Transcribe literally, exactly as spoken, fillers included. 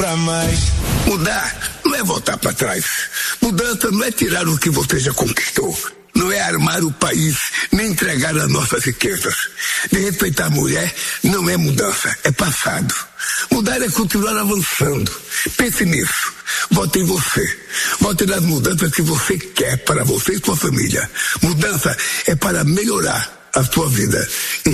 Pra mais. Mudar não é voltar para trás. Mudança não é tirar o que você já conquistou. Não é armar o país, nem entregar as nossas riquezas. De respeitar a mulher não é mudança, é passado. Mudar é continuar avançando. Pense nisso. Vote em você. Vote nas mudanças que você quer para você e sua família. Mudança é para melhorar a sua vida.